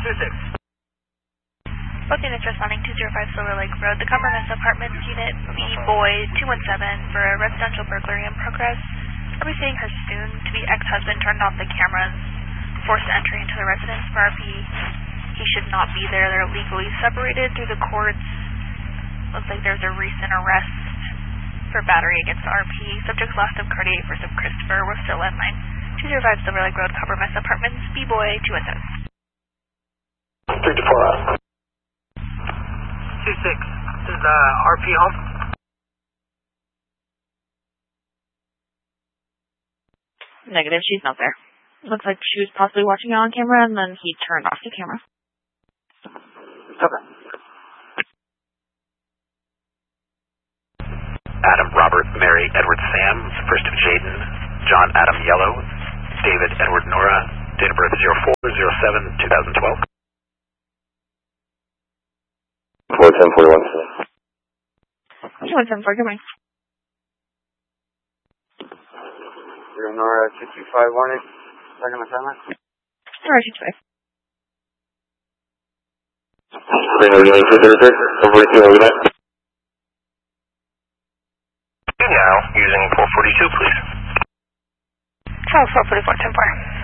Both units responding 205 Silver Lake Road, the Cumberland Apartments Unit B-Boy 217 for a residential burglary in progress. Are we seeing her soon-to-be ex-husband turned off the cameras, forced entry into the residence for RP. He should not be there. They're legally separated through the courts. Looks like there's a recent arrest for battery against RP. Subject's last of cardiac first of Christopher. We're still at line 205 Silver Lake Road, Cumberland Apartments, B-Boy 217. 3 to 4 out. 2-6. Is RP home? Negative, she's not there. Looks like she was possibly watching it on camera and then he turned off the camera. Okay. Adam Robert Mary Edward Sam, first of Jaden, John Adam Yellow, David Edward Nora, date of birth 04/07/2012. 410-41. 217 for good morning. Nora 225 wanted. Second assignment. Alright, 225. Now, using 442, please. Charles 444, 10-4.